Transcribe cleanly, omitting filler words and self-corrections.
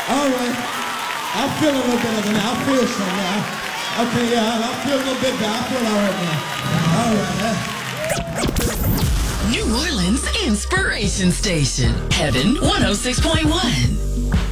All right. I feel a little better than that. I feel some now. Okay, yeah, I feel a little bit better. I feel all right now. All right. New Orleans Inspiration Station. Heaven 106.1.